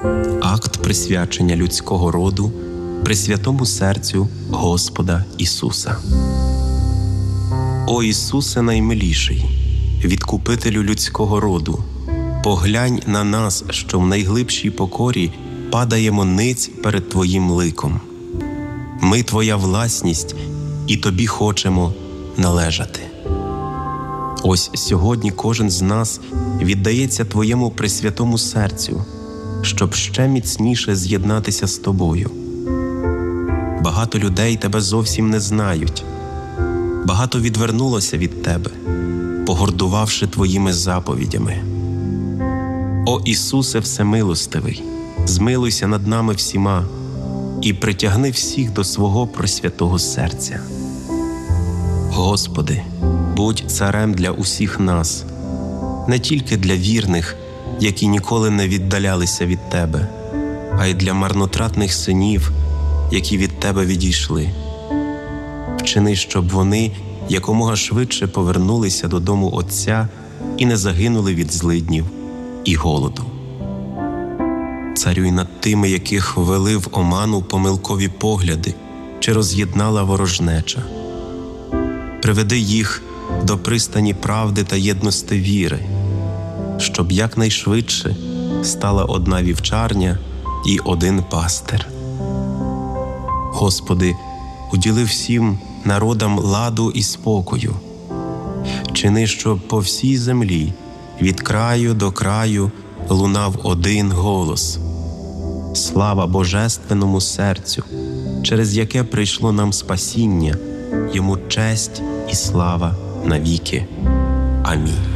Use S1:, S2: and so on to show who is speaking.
S1: Акт присвячення людського роду Пресвятому серцю Господа Ісуса. О Ісусе наймиліший, відкупителю людського роду, поглянь на нас, що в найглибшій покорі падаємо ниць перед Твоїм ликом. Ми Твоя власність, і Тобі хочемо належати. Ось сьогодні кожен з нас віддається Твоєму Пресвятому серцю, щоб ще міцніше з'єднатися з Тобою. Багато людей Тебе зовсім не знають, багато відвернулося від Тебе, погордувавши Твоїми заповідями. О Ісусе Всемилостивий, змилуйся над нами всіма і притягни всіх до свого Пресвятого серця. Господи, будь царем для усіх нас, не тільки для вірних, які ніколи не віддалялися від Тебе, а й для марнотратних синів, які від Тебе відійшли. Вчини, щоб вони якомога швидше повернулися додому Отця і не загинули від злиднів і голоду. Царюй над тими, яких ввели в оману помилкові погляди чи роз'єднала ворожнеча. Приведи їх до пристані правди та єдності віри, щоб якнайшвидше стала одна вівчарня і один пастир. Господи, уділи всім народам ладу і спокою. Чини, щоб по всій землі від краю до краю лунав один голос. Слава Божественному серцю, через яке прийшло нам спасіння, йому честь і слава навіки. Амінь.